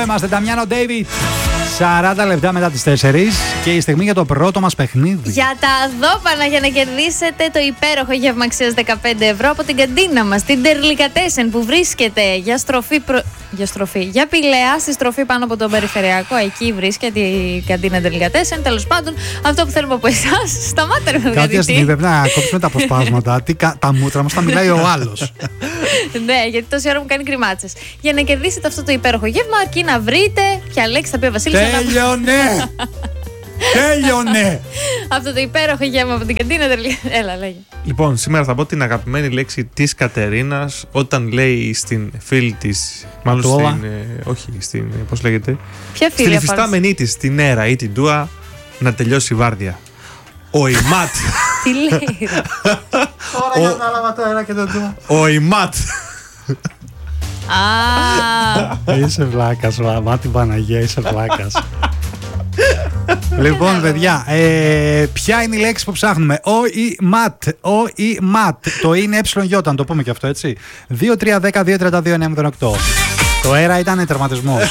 είμαστε, Νταμιάνο Ντέιβιτ. 40 λεπτά μετά τις 4 και η στιγμή για το πρώτο μας παιχνίδι. Για τα δώπανα για να κερδίσετε το υπέροχο γεύμα αξίας 15€ από την καντίνα μας, την Τερλικατέσεν, που βρίσκεται για Πηλαία, στη στροφή πάνω από τον Περιφερειακό. Εκεί βρίσκεται η καντίνα Τερλικατέσεν. Τέλος πάντων, αυτό που θέλουμε από εσάς, σταμάτε ρε παιδιά. Κάποια στιγμή πρέπει να κόψουμε τα αποσπάσματα. Τα μούτρα μας τα μιλάει ο άλλος. Ναι, γιατί τόση ώρα μου κάνει κρυμάτσες. Για να κερδίσετε αυτό το υπέροχο γεύμα, αρκεί να βρείτε ποια λέξη θα πει ο Βασίλης. Τέλειωνε! Τέλειωνε! Αυτό το υπέροχο γεύμα από την καντίνα Τερλικατέσεν. Έλα, λέγε. Λοιπόν, σήμερα θα πω την αγαπημένη λέξη της Κατερίνας όταν λέει στην φίλη της. Μάλλον στην. Όχι, στην. Πώς λέγεται. Ποια φίλη? Στην υφιστάμενή της, την Έρα ή την Τούα, να τελειώσει η βάρδια. Ο Ιμάτ. Τι λέει? Τώρα κατάλαβα το Έρα και το Τούα. Ο Ιμάτ. Είσαι βλάκας, μάτι Παναγία, είσαι βλάκας. Λοιπόν, παιδιά, ποια είναι η λέξη που ψάχνουμε? Ο ή ματ. Ο ή ματ. Το είναι ΕΙ, να το πούμε και αυτό, έτσι. 2-3-10-2-32-9-08. Το έρα ήταν τερματισμός.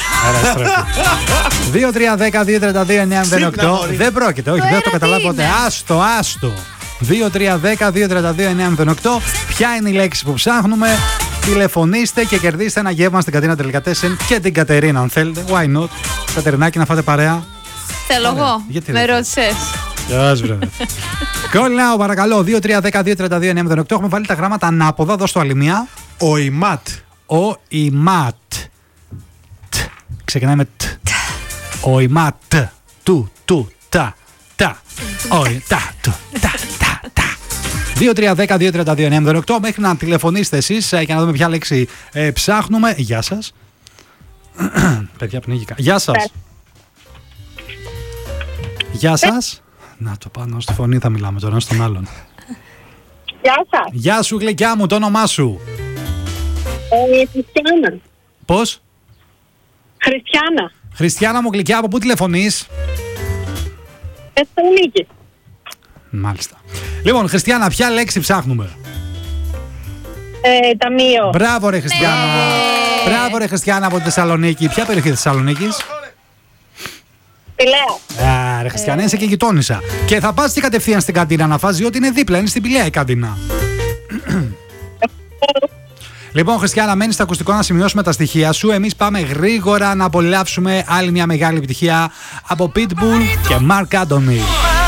2-3-10-2-32-9-08. Δεν πρόκειται, όχι, δεν θα το καταλάβω ποτέ. Άστο. 2-3-10-2-32-9-08. Ποια είναι η λέξη που ψάχνουμε? Τηλεφωνήστε και κερδίστε ένα γεύμα στην καντίνα Τερλικατέσεν και την Κατερίνα, αν θέλετε. Why not? Κατερινάκη, να φάτε παρέα. Θέλω εγώ. Με ρώτησες. Γεια βρε. Call now, παρακαλώ. 2-3-10-2-32-9-08. Έχουμε βάλει τα γράμματα ανάποδα. Δώσ' το άλλη μία. Ο Ιμάτ. Ο Ιμάτ. Ξεκινάει με τ. Ο Ιμάτ. Του, τα. Ο τα. 2-3-10-2-32-9-08. Μέχρι να τηλεφωνήσετε εσείς και να δούμε ποια λέξη ψάχνουμε. Γεια σας. Παιδιά, πνίγηκα. Γεια σας. Γεια σας. Να το πάνω στη φωνή θα μιλάμε τώρα, στον άλλον. Γεια σας. Γεια σου γλυκιά μου, το όνομά σου? Χριστιανά. Πώς? Χριστιανά. Χριστιανά μου γλυκιά, από πού τηλεφωνείς? Θεσσαλονίκη. Μάλιστα. Λοιπόν, Χριστιανά, ποια λέξη ψάχνουμε? Ταμείο. Μπράβο ρε Χριστιανά. Μπράβο ρε Χριστιανά από τη Θεσσαλονίκη. Ποια περιοχή της Θεσσαλονίκης? Πηλαία. Ρε Χριστιανά, είσαι και γειτόνισσα. Και θα πας και κατευθείαν στην καντίνα να φας, διότι είναι δίπλα, είναι στην Πηλαία η καντίνα. Λοιπόν, Χριστιανά, μένεις στο ακουστικό να σημειώσουμε τα στοιχεία σου. Εμείς πάμε γρήγορα να απολαύσουμε άλλη μια μεγάλη επιτυχία από Pitbull και Marc Anthony.